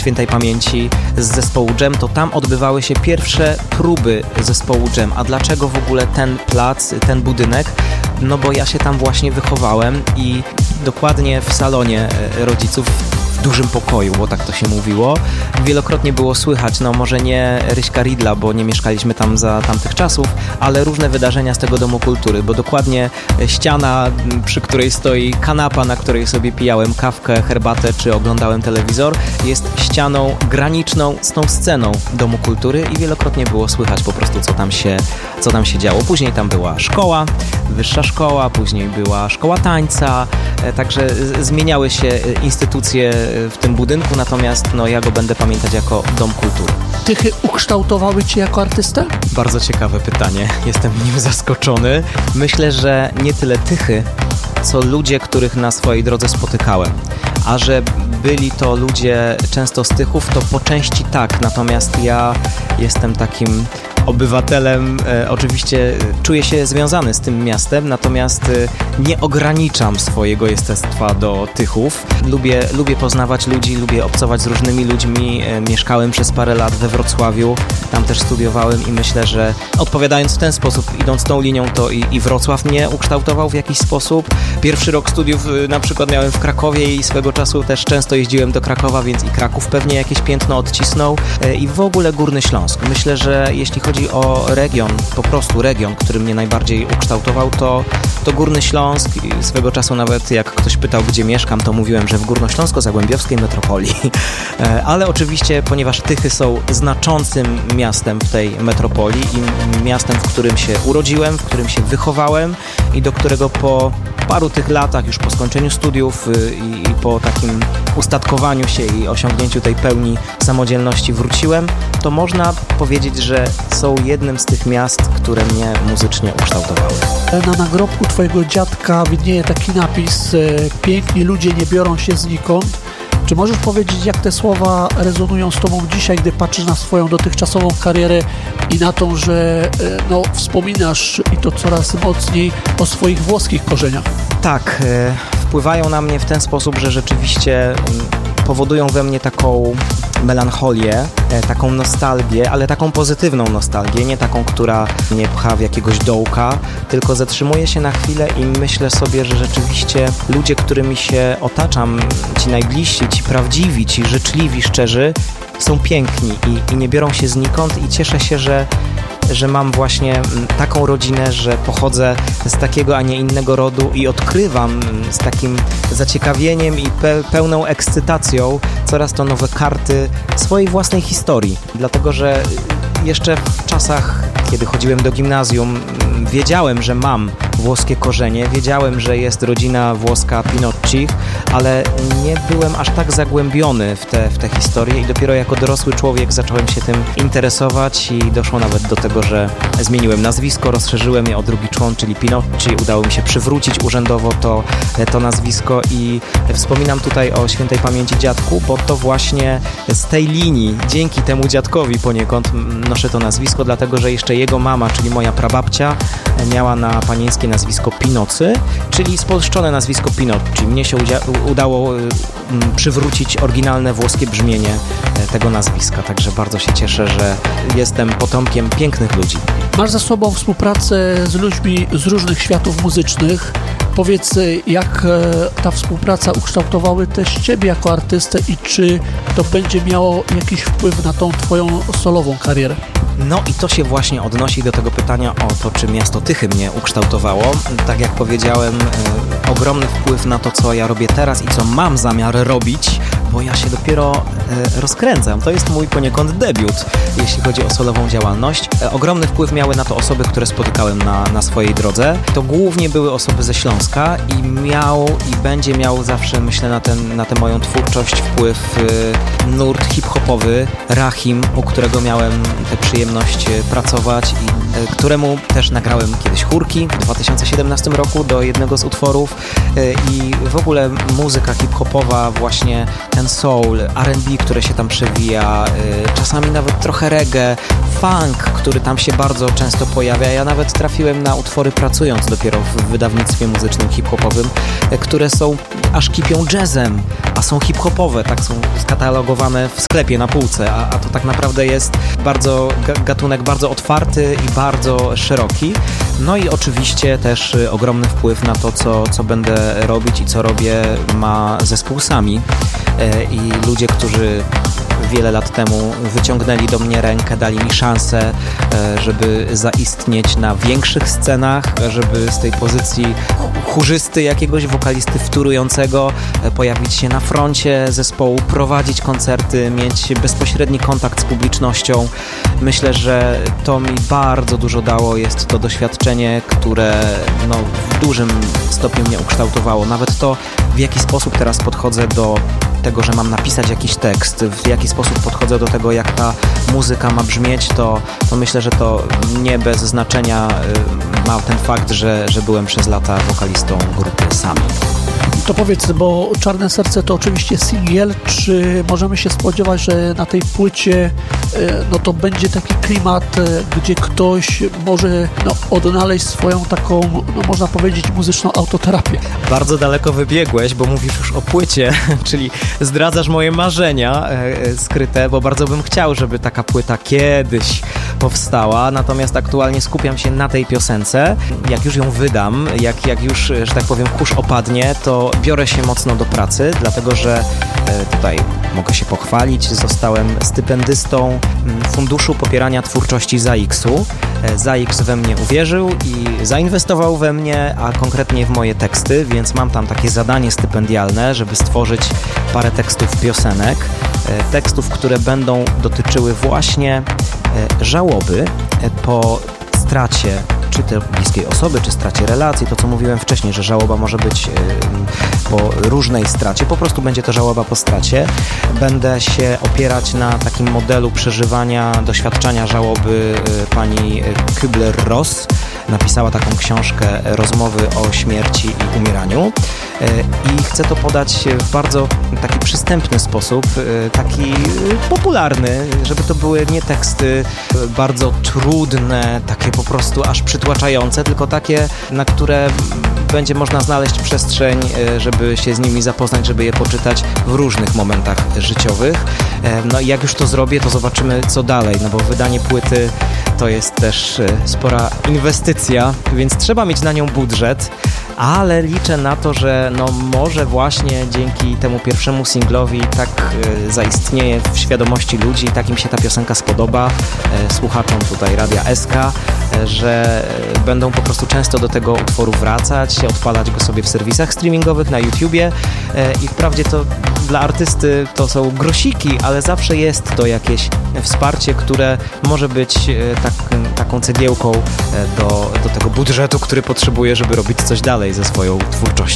świętej pamięci z zespołu Dżem, to tam odbywały się pierwsze próby zespołu Dżem. A dlaczego w ogóle ten plac, ten budynek? No bo ja się tam właśnie wychowałem i dokładnie w salonie rodziców, w dużym pokoju, bo tak to się mówiło, wielokrotnie było słychać, no może nie Ryśka Ridla, bo nie mieszkaliśmy tam za tamtych czasów, ale różne wydarzenia z tego Domu Kultury, bo dokładnie ściana, przy której stoi kanapa, na której sobie pijałem kawkę, herbatę czy oglądałem telewizor, jest ścianą graniczną z tą sceną Domu Kultury i wielokrotnie było słychać po prostu, co tam się działo. Później tam była szkoła, wyższa szkoła, później była szkoła tańca, także zmieniały się instytucje w tym budynku, natomiast no, ja go będę pamiętać jako Dom Kultury. Tychy ukształtowały Cię jako artystę? Bardzo ciekawe pytanie. Jestem nim zaskoczony. Myślę, że nie tyle tychy, co ludzie, których na swojej drodze spotykałem. A że byli to ludzie często z Tychów, to po części tak. Natomiast ja jestem takim obywatelem, oczywiście czuję się związany z tym miastem, natomiast nie ograniczam swojego jestestwa do Tychów. Lubię poznawać ludzi, lubię obcować z różnymi ludźmi. Mieszkałem przez parę lat we Wrocławiu, tam też studiowałem i myślę, że odpowiadając w ten sposób, idąc tą linią, to i Wrocław mnie ukształtował w jakiś sposób. Pierwszy rok studiów na przykład miałem w Krakowie i swego czasu też często jeździłem do Krakowa, więc i Kraków pewnie jakieś piętno odcisnął i w ogóle Górny Śląsk. Myślę, że jeśli chodzi o region, po prostu region, który mnie najbardziej ukształtował, to Górny Śląsk. I swego czasu nawet jak ktoś pytał, gdzie mieszkam, to mówiłem, że w górnośląsko-zagłębiowskiej metropolii. Ale oczywiście, ponieważ Tychy są znaczącym miastem w tej metropolii i miastem, w którym się urodziłem, w którym się wychowałem i do którego po paru tych latach, już po skończeniu studiów i po takim ustatkowaniu się i osiągnięciu tej pełni samodzielności wróciłem, to można powiedzieć, że są jednym z tych miast, które mnie muzycznie ukształtowały. Na nagrobku Twojego dziadka widnieje taki napis: piękni ludzie nie biorą się znikąd. Czy możesz powiedzieć, jak te słowa rezonują z Tobą dzisiaj, gdy patrzysz na swoją dotychczasową karierę i na to, że wspominasz, i to coraz mocniej, o swoich włoskich korzeniach? Tak, wpływają na mnie w ten sposób, że rzeczywiście powodują we mnie taką melancholię, taką nostalgię, ale taką pozytywną nostalgię, nie taką, która mnie pcha w jakiegoś dołka, tylko zatrzymuję się na chwilę i myślę sobie, że rzeczywiście ludzie, którymi się otaczam, ci najbliżsi, ci prawdziwi, ci życzliwi, szczerzy, są piękni i nie biorą się znikąd i cieszę się, że mam właśnie taką rodzinę, że pochodzę z takiego, a nie innego rodu i odkrywam z takim zaciekawieniem i pełną ekscytacją coraz to nowe karty swojej własnej historii. Dlatego, że jeszcze w czasach, kiedy chodziłem do gimnazjum, wiedziałem, że mam włoskie korzenie, wiedziałem, że jest rodzina włoska Pinoccich, ale nie byłem aż tak zagłębiony w tę historię i dopiero jako dorosły człowiek zacząłem się tym interesować i doszło nawet do tego, że zmieniłem nazwisko, rozszerzyłem je o drugi człon, czyli Pinocci. Udało mi się przywrócić urzędowo to nazwisko i wspominam tutaj o świętej pamięci dziadku, bo to właśnie z tej linii, dzięki temu dziadkowi poniekąd noszę to nazwisko, dlatego, że jeszcze jego mama, czyli moja prababcia, miała na panieńskie nazwisko Pinocy, czyli spolszczone nazwisko Pinocci. Mnie się udało przywrócić oryginalne włoskie brzmienie tego nazwiska, także bardzo się cieszę, że jestem potomkiem pięknych ludzi. Masz za sobą współpracę z ludźmi z różnych światów muzycznych. Powiedz, jak ta współpraca ukształtowała też Ciebie jako artystę i czy to będzie miało jakiś wpływ na tą Twoją solową karierę? No i to się właśnie odnosi do tego pytania o to, czy miasto Tychy mnie ukształtowało. Tak jak powiedziałem, ogromny wpływ na to, co ja robię teraz i co mam zamiar robić, bo ja się dopiero rozkręcam. To jest mój poniekąd debiut, jeśli chodzi o solową działalność. Ogromny wpływ miały na to osoby, które spotykałem na swojej drodze. To głównie były osoby ze Śląska i miał i będzie miał zawsze, myślę, na tę moją twórczość wpływ nurt hip-hopowy Rahim, u którego miałem tę przyjemność pracować i któremu też nagrałem kiedyś chórki w 2017 roku do jednego z utworów i w ogóle muzyka hip-hopowa, właśnie ten soul, R&B, które się tam przewija, czasami nawet trochę reggae, funk, który tam się bardzo często pojawia. Ja nawet trafiłem na utwory pracując dopiero w wydawnictwie muzycznym hip-hopowym, które są aż kipią jazzem, a są hip-hopowe, tak są skatalogowane w sklepie na półce, a to tak naprawdę jest bardzo gatunek bardzo otwarty i bardzo szeroki. No i oczywiście też ogromny wpływ na to, co będę robić i co robię, ma zespół Sami i ludzie, którzy wiele lat temu wyciągnęli do mnie rękę, dali mi szansę, żeby zaistnieć na większych scenach, żeby z tej pozycji chórzysty, jakiegoś wokalisty wtórującego pojawić się na froncie zespołu, prowadzić koncerty, mieć bezpośredni kontakt z publicznością. Myślę, że to mi bardzo dużo dało. Jest to doświadczenie, które w dużym stopniu mnie ukształtowało. Nawet to, w jaki sposób teraz podchodzę do tego, że mam napisać jakiś tekst, w jaki sposób podchodzę do tego, jak ta muzyka ma brzmieć, to myślę, że to nie bez znaczenia ma ten fakt, że byłem przez lata wokalistą grupy Sami. To powiedz, bo Czarne Serce to oczywiście singiel, czy możemy się spodziewać, że na tej płycie to będzie taki klimat, gdzie ktoś może odnaleźć swoją taką, można powiedzieć, muzyczną autoterapię? Bardzo daleko wybiegłeś, bo mówisz już o płycie, czyli zdradzasz moje marzenia skryte, bo bardzo bym chciał, żeby taka płyta kiedyś powstała, natomiast aktualnie skupiam się na tej piosence. Jak już ją wydam, jak już, że tak powiem, kurz opadnie, to biorę się mocno do pracy, dlatego że tutaj mogę się pochwalić, zostałem stypendystą Funduszu Popierania Twórczości ZAIKS-u. ZAIKS we mnie uwierzył i zainwestował we mnie, a konkretnie w moje teksty, więc mam tam takie zadanie stypendialne, żeby stworzyć parę tekstów piosenek, tekstów, które będą dotyczyły właśnie żałoby po stracie czy to bliskiej osoby, czy stracie relacji, to co mówiłem wcześniej, że żałoba może być po różnej stracie, po prostu będzie to żałoba po stracie. Będę się opierać na takim modelu przeżywania, doświadczenia żałoby pani Kübler-Ross. Napisała taką książkę Rozmowy o śmierci i umieraniu i chcę to podać w bardzo taki przystępny sposób, taki popularny, żeby to były nie teksty bardzo trudne, takie po prostu aż przytłaczające, tylko takie, na które będzie można znaleźć przestrzeń, żeby się z nimi zapoznać, żeby je poczytać w różnych momentach życiowych. No i jak już to zrobię, to zobaczymy, co dalej, bo wydanie płyty to jest też spora inwestycja, więc trzeba mieć na nią budżet, ale liczę na to, że może właśnie dzięki temu pierwszemu singlowi tak zaistnieje w świadomości ludzi, tak im się ta piosenka spodoba, słuchaczom tutaj Radia SK, że będą po prostu często do tego utworu wracać, odpalać go sobie w serwisach streamingowych, na YouTubie i wprawdzie to dla artysty to są grosiki, ale zawsze jest to jakieś wsparcie, które może być taką cegiełką do tego budżetu, który potrzebuje, żeby robić coś dalej ze swoją twórczością.